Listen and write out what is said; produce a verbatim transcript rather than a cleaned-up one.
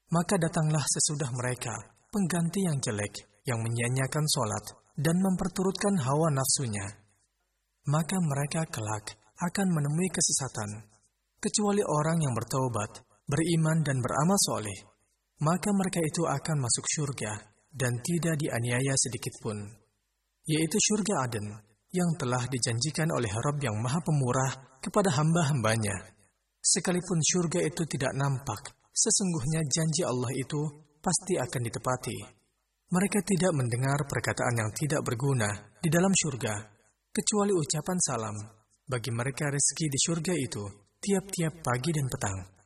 Maka datanglah sesudah mereka pengganti yang jelek, yang menyia-nyiakan solat dan memperturutkan hawa nafsunya. Maka mereka kelak akan menemui kesesatan, kecuali orang yang bertaubat, beriman dan beramal soleh. Maka mereka itu akan masuk syurga dan tidak dianiaya sedikitpun, yaitu syurga Aden yang telah dijanjikan oleh Rabb yang Maha Pemurah kepada hamba-hambanya. Sekalipun syurga itu tidak nampak, sesungguhnya janji Allah itu pasti akan ditepati. Mereka tidak mendengar perkataan yang tidak berguna di dalam syurga, kecuali ucapan salam. Bagi mereka rezeki di syurga itu tiap-tiap pagi dan petang.